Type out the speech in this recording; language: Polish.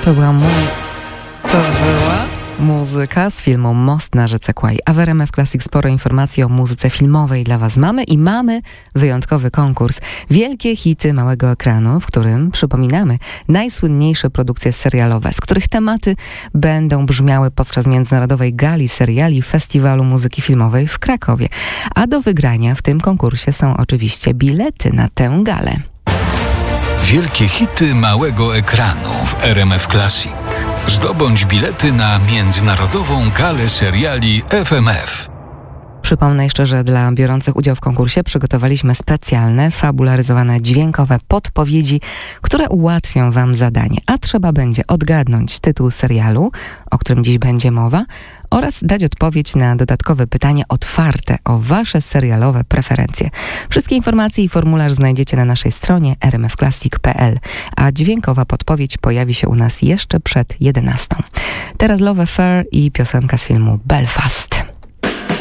To była muzyka z filmu Most na rzece Kwaj. A w RMF Classic sporo informacji o muzyce filmowej dla Was mamy i mamy wyjątkowy konkurs. Wielkie hity małego ekranu, w którym przypominamy najsłynniejsze produkcje serialowe, z których tematy będą brzmiały podczas Międzynarodowej Gali Seriali Festiwalu Muzyki Filmowej w Krakowie. A do wygrania w tym konkursie są oczywiście bilety na tę galę. Wielkie hity małego ekranu w RMF Classic. Zdobądź bilety na Międzynarodową Galę Seriali FMF. Przypomnę jeszcze, że dla biorących udział w konkursie przygotowaliśmy specjalne, fabularyzowane dźwiękowe podpowiedzi, które ułatwią Wam zadanie. A trzeba będzie odgadnąć tytuł serialu, o którym dziś będzie mowa, oraz dać odpowiedź na dodatkowe pytanie otwarte o Wasze serialowe preferencje. Wszystkie informacje i formularz znajdziecie na naszej stronie rmfclassic.pl, a dźwiękowa podpowiedź pojawi się u nas jeszcze przed 11. Teraz Love Affair i piosenka z filmu Belfast.